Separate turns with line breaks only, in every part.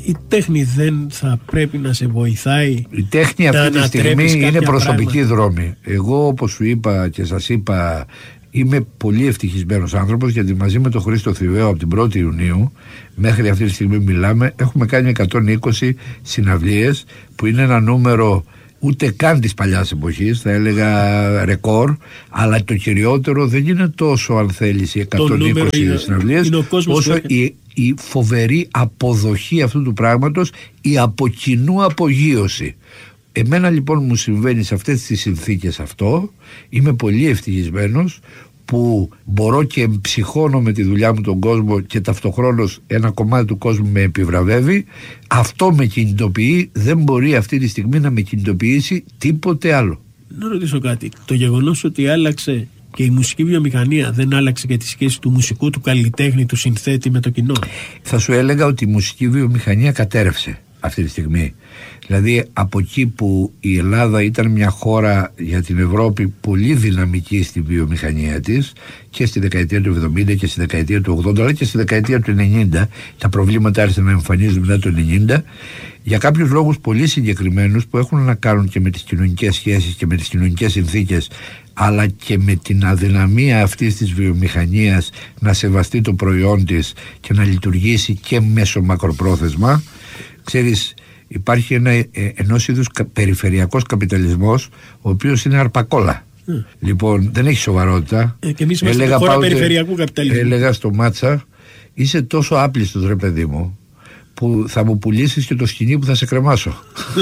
η τέχνη δεν θα πρέπει να σε βοηθάει?
Η τέχνη αυτή τη στιγμή είναι προσωπική δρόμη. Εγώ, όπως σου είπα και σας είπα, είμαι πολύ ευτυχισμένος άνθρωπος, γιατί μαζί με τον Χρήστο Θηβαίο από την 1η Ιουνίου μέχρι αυτή τη στιγμή μιλάμε, έχουμε κάνει 120 συναυλίες, που είναι ένα νούμερο ούτε καν της παλιάς εποχής, θα έλεγα ρεκόρ, αλλά το κυριότερο δεν είναι τόσο, αν θέλεις, οι 120 συναυλίες, όσο η φοβερή αποδοχή αυτού του πράγματος, η από κοινού απογείωση. Εμένα λοιπόν μου συμβαίνει σε αυτές τις συνθήκες αυτό. Είμαι πολύ ευτυχισμένος που μπορώ και ψυχώνω με τη δουλειά μου τον κόσμο και ταυτοχρόνως ένα κομμάτι του κόσμου με επιβραβεύει. Αυτό με κινητοποιεί, δεν μπορεί αυτή τη στιγμή να με κινητοποιήσει τίποτε άλλο.
Να ρωτήσω κάτι. Το γεγονός ότι άλλαξε και η μουσική βιομηχανία δεν άλλαξε και τη σχέση του μουσικού, του καλλιτέχνη, του συνθέτη με το κοινό?
Θα σου έλεγα ότι η μουσική βιομηχανία κατέρευσε αυτή τη στιγμή. Δηλαδή από εκεί που η Ελλάδα ήταν μια χώρα για την Ευρώπη πολύ δυναμική στη βιομηχανία της, και στη δεκαετία του 70 και στη δεκαετία του 80 αλλά και στη δεκαετία του 90, τα προβλήματα άρχισαν να εμφανίζουν μετά το 90, για κάποιους λόγους πολύ συγκεκριμένους που έχουν να κάνουν και με τις κοινωνικές σχέσεις και με τις κοινωνικές συνθήκες, αλλά και με την αδυναμία αυτής της βιομηχανίας να σεβαστεί το προϊόν της και να λειτουργήσει και μέσω μακροπρόθεσμα. Ξέρεις, υπάρχει ενός είδους περιφερειακός καπιταλισμός, ο οποίος είναι αρπακόλα. Λοιπόν, δεν έχει σοβαρότητα.
Και εμείς είμαστε στη χώρα περιφερειακού καπιταλισμού.
Έλεγα στο Μάτσα, είσαι τόσο άπλιστος ρε παιδί μου, που θα μου πουλήσεις και το σκηνή που θα σε κρεμάσω.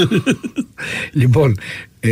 Λοιπόν,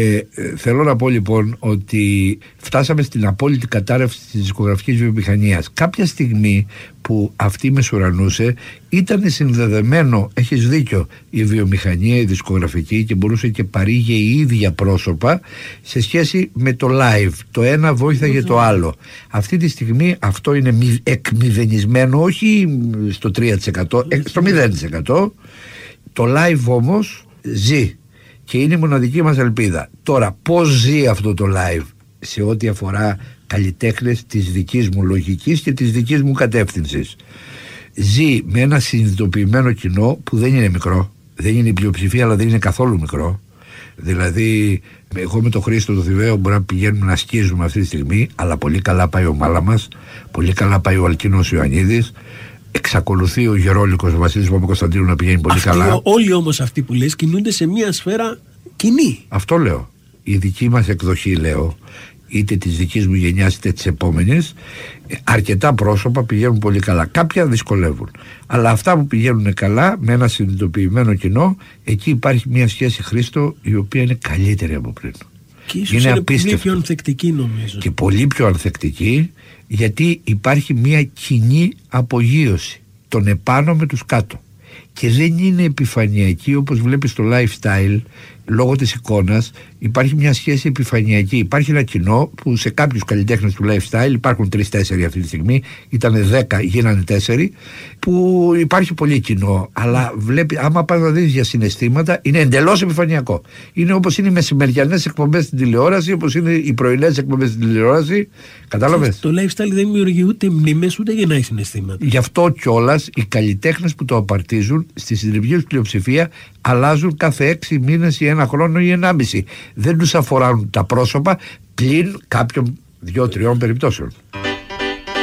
θέλω να πω λοιπόν ότι φτάσαμε στην απόλυτη κατάρρευση της δισκογραφικής βιομηχανίας. Κάποια στιγμή που αυτή μεσουρανούσε, ήταν συνδεδεμένο, έχεις δίκιο, η βιομηχανία, η δισκογραφική, και μπορούσε και παρήγε η ίδια πρόσωπα σε σχέση με το live. Το ένα βοήθαγε το άλλο. Αυτή τη στιγμή αυτό είναι εκμηδενισμένο, όχι στο 3%, στο 0%. Το live όμως ζει και είναι η μοναδική μας ελπίδα. Τώρα, πώς ζει αυτό το live σε ό,τι αφορά καλλιτέχνες της δικής μου λογικής και της δικής μου κατεύθυνσης? Ζει με ένα συνειδητοποιημένο κοινό που δεν είναι μικρό, δεν είναι η πλειοψηφία, αλλά δεν είναι καθόλου μικρό. Δηλαδή, εγώ με τον Χρήστο το Θηβαίο μπορεί να πηγαίνουμε να σκίζουμε αυτή τη στιγμή, αλλά πολύ καλά πάει ο Μάλα μας, πολύ καλά πάει ο Αλκίνος Ιωαννίδης. Εξακολουθεί ο Γερόλικος Βασίλης Παπακοσταντίνου να πηγαίνει πολύ καλά.
Όλοι όμως αυτοί που λες κινούνται σε μια σφαίρα κοινή.
Αυτό λέω. Η δική μας εκδοχή, λέω, είτε της δικής μου γενιάς είτε της επόμενης, αρκετά πρόσωπα πηγαίνουν πολύ καλά. Κάποια δυσκολεύουν. Αλλά αυτά που πηγαίνουν καλά, με ένα συνειδητοποιημένο κοινό, εκεί υπάρχει μια σχέση, Χρήστο, η οποία είναι καλύτερη από πριν.
Και ίσως είναι πολύ πιο ανθεκτική, νομίζω.
Και πολύ πιο ανθεκτική, γιατί υπάρχει μια κοινή απογείωση των επάνω με τους κάτω. Και δεν είναι επιφανειακή όπως βλέπεις στο lifestyle. Λόγω της εικόνας υπάρχει μια σχέση επιφανειακή. Υπάρχει ένα κοινό που σε κάποιους καλλιτέχνες του lifestyle, υπάρχουν 3-4 αυτή τη στιγμή, ήταν 10, γίνανε 4, που υπάρχει πολύ κοινό. Αλλά βλέπει, άμα πας να δεις για συναισθήματα, είναι εντελώς επιφανειακό. Είναι όπως είναι οι μεσημεριανές εκπομπές στην τηλεόραση, όπως είναι οι πρωινές εκπομπές στην τηλεόραση. Κατάλαβες?
Το lifestyle δεν δημιουργεί ούτε μνήμες ούτε γεννάει συναισθήματα.
Γι' αυτό κιόλας οι καλλιτέχνες που το απαρτίζουν στη συντριπτική τους πλειοψηφία αλλάζουν κάθε 6 μήνες ή 1 χρόνο ή 1,5. Δεν τους αφορούν τα πρόσωπα πλην κάποιων 2-3 περιπτώσεων.